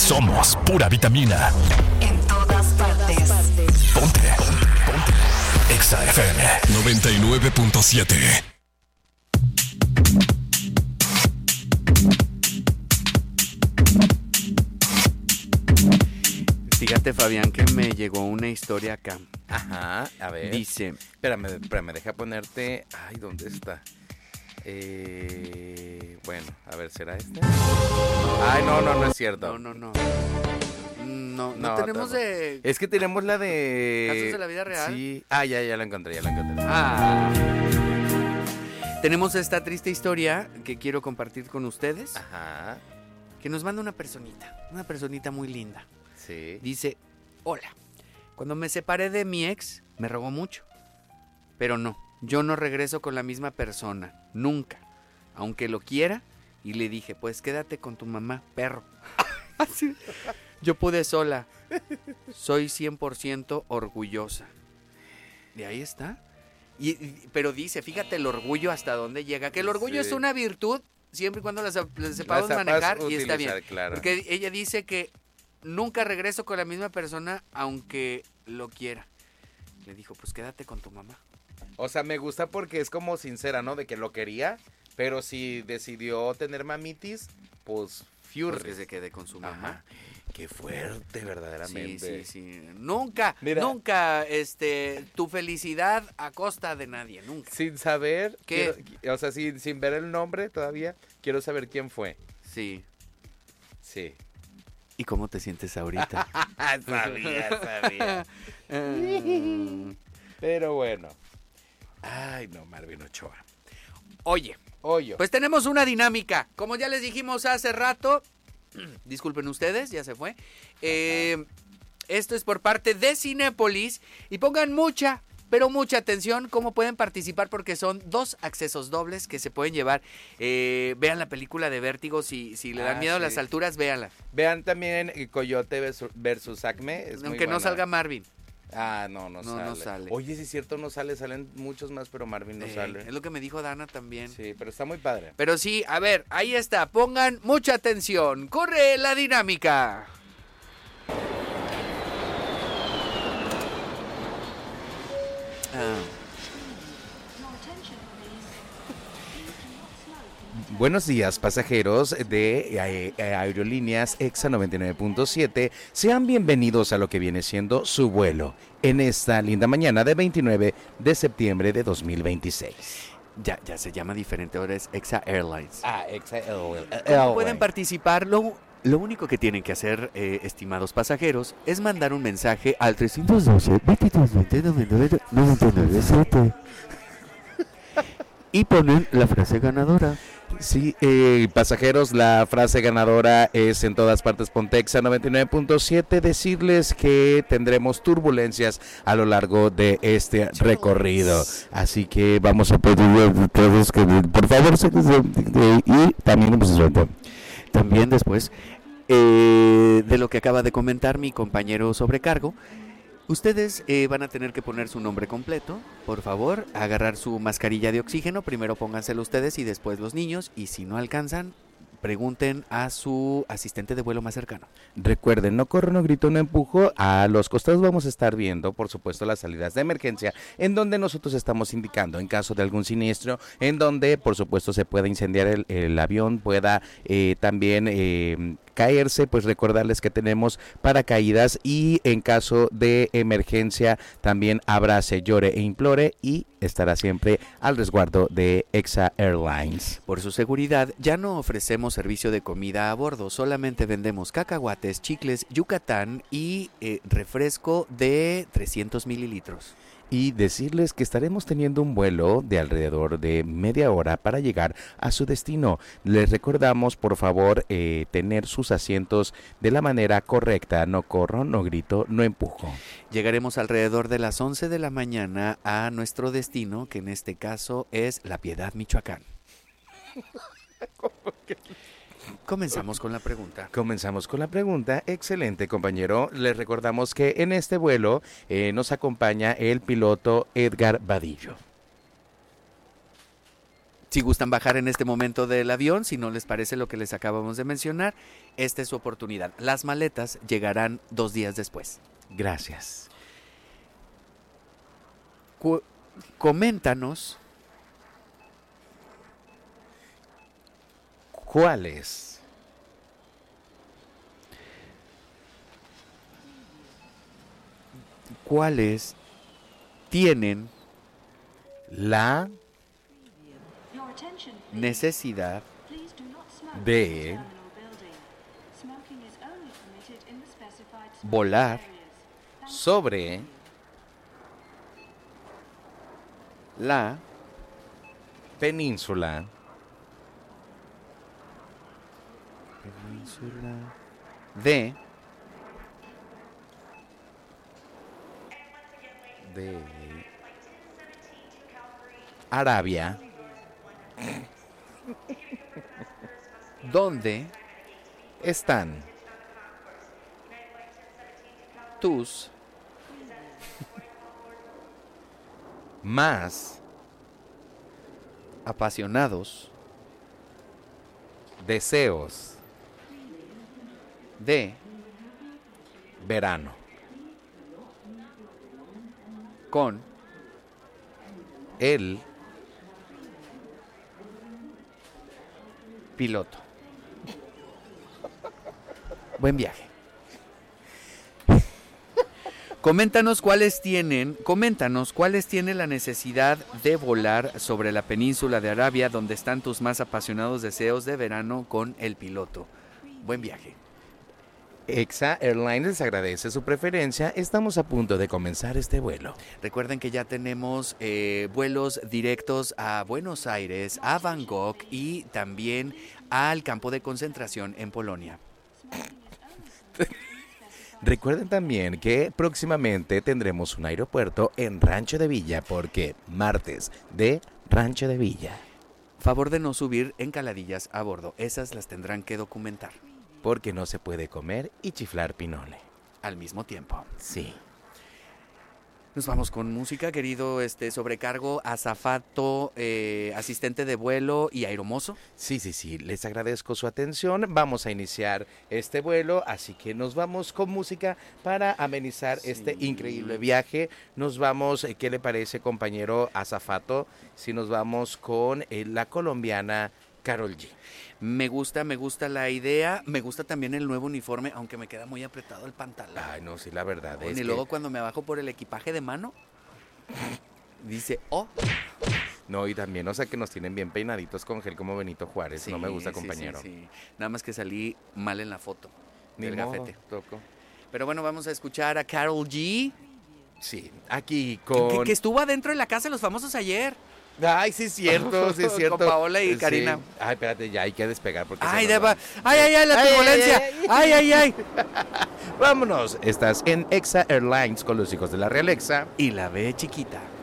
Somos pura vitamina. En todas partes. Ponte. Exa FM 99.7. Fíjate, Fabián, que me llegó una historia acá. Ajá, a ver. Dice... Espérame, deja ponerte... Ay, ¿dónde está? Bueno, a ver, ¿será este? Ay, no es cierto. No tenemos de... Es que tenemos la de... ¿Casos de la vida real? Sí. Ah, ya la encontré. Tenemos esta triste historia que quiero compartir con ustedes. Ajá. Que nos manda una personita muy linda. Sí. Dice, hola, cuando me separé de mi ex, me rogó mucho. Pero no, yo no regreso con la misma persona, nunca. Aunque lo quiera, y le dije, pues quédate con tu mamá, perro. Así. Yo pude sola. Soy 100% orgullosa. Y ahí está. Pero dice, fíjate el orgullo hasta dónde llega. Que el orgullo es una virtud, siempre y cuando la sepamos manejar, y está bien. Claro. Porque ella dice que nunca regreso con la misma persona, aunque lo quiera. Le dijo, pues quédate con tu mamá. O sea, me gusta porque es como sincera, ¿no? De que lo quería, pero si decidió tener mamitis, pues Pues que se quede con su mamá. Ajá. Qué fuerte, verdaderamente. Sí. Nunca, tu felicidad a costa de nadie, nunca. Sin saber, ¿Qué? o sea, sin ver el nombre todavía, quiero saber quién fue. Sí. Sí. ¿Y cómo te sientes ahorita? Sabía. Pero bueno. Ay, no, Marvin Ochoa. Oye, pues tenemos una dinámica. Como ya les dijimos hace rato, disculpen ustedes, ya se fue. Esto es por parte de Cinépolis y pongan mucha atención cómo pueden participar porque son 2 accesos dobles que se pueden llevar. Vean la película de Vértigo, si le dan miedo a las alturas, véanla. Vean también Coyote versus Acme. Aunque no salga Marvin. Ah, no sale. Oye, sí es cierto, no sale, salen muchos más, pero Marvin no sale. Es lo que me dijo Dana también. Sí, pero está muy padre. Pero sí, a ver, ahí está, pongan mucha atención. Corre la dinámica. Buenos días, pasajeros de Aerolíneas Exa 99.7. Sean bienvenidos a lo que viene siendo su vuelo en esta linda mañana de 29 de septiembre de 2026. Ya se llama diferente, ahora es Exa Airlines. Exa Airlines. ¿Cómo pueden participar? Lo único que tienen que hacer, estimados pasajeros, es mandar un mensaje al 312-2220-9997 y poner la frase ganadora. Sí, pasajeros, la frase ganadora es en todas partes Pontexa 99.7. Decirles que tendremos turbulencias a lo largo de este recorrido. Así que vamos a pedirle a todos que por favor se y también También después de lo que acaba de comentar mi compañero sobrecargo, ustedes van a tener que poner su nombre completo, por favor, agarrar su mascarilla de oxígeno, primero pónganselo ustedes y después los niños, y si no alcanzan, pregunten a su asistente de vuelo más cercano. Recuerden, no corro, no grito, no empujo. A los costados vamos a estar viendo, por supuesto, las salidas de emergencia, en donde nosotros estamos indicando, en caso de algún siniestro, en donde, por supuesto, se pueda incendiar el avión, pueda también caerse, pues recordarles que tenemos paracaídas y en caso de emergencia también abrace, llore e implore y estará siempre al resguardo de Exa Airlines. Por su seguridad, ya no ofrecemos servicio de comida a bordo, solamente vendemos cacahuates, chicles, Yucatán y refresco de 300 mililitros. Y decirles que estaremos teniendo un vuelo de alrededor de media hora para llegar a su destino. Les recordamos, por favor, tener sus asientos de la manera correcta. No corro, no grito, no empujo. Llegaremos alrededor de las 11 de la mañana a nuestro destino, que en este caso es La Piedad, Michoacán. Comenzamos con la pregunta. Excelente, compañero. Les recordamos que en este vuelo nos acompaña el piloto Edgar Vadillo. Si gustan bajar en este momento del avión, si no les parece lo que les acabamos de mencionar, esta es su oportunidad. Las maletas llegarán 2 días después. Gracias. Coméntanos ¿cuáles tienen la necesidad de volar sobre la península de Arabia, donde están tus más apasionados deseos de verano con el piloto. Buen viaje. Coméntanos cuáles tienen la necesidad de volar sobre la península de Arabia, donde están tus más apasionados deseos de verano con el piloto. Buen viaje. EXA Airlines les agradece su preferencia. Estamos a punto de comenzar este vuelo. Recuerden que ya tenemos vuelos directos a Buenos Aires, a Bangkok y también al campo de concentración en Polonia. Recuerden también que próximamente tendremos un aeropuerto en Rancho de Villa, porque martes de Rancho de Villa. Favor de no subir encaladillas a bordo, esas las tendrán que documentar. Porque no se puede comer y chiflar pinole al mismo tiempo. Sí. Nos vamos con música, querido sobrecargo, azafato, asistente de vuelo y aeromozo. Sí, les agradezco su atención. Vamos a iniciar este vuelo, así que nos vamos con música para amenizar este increíble viaje. Nos vamos, ¿qué le parece, compañero azafato? Si nos vamos con la colombiana Karol G. Me gusta la idea, me gusta también el nuevo uniforme, aunque me queda muy apretado el pantalón. Ay, no, sí, la verdad es y luego cuando me bajo por el equipaje de mano, dice, oh. No, y también, o sea, que nos tienen bien peinaditos con gel como Benito Juárez. Sí, no me gusta, compañero. Sí. Nada más que salí mal en la foto del gafete. Toco. Pero bueno, vamos a escuchar a Karol G. Sí, aquí con... Que estuvo adentro de la casa de los famosos ayer. Ay, sí es cierto, sí es cierto. Con Paola y Karina. Sí. Ay, espérate, ya hay que despegar porque ay, la turbulencia. Ay. Vámonos, estás en EXA Airlines con los hijos de la Real EXA y la B chiquita.